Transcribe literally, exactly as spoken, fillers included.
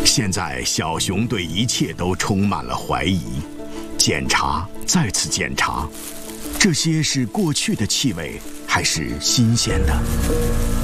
现在小熊对一切都充满了怀疑，检查，再次检查，这些是过去的气味还是新鲜的？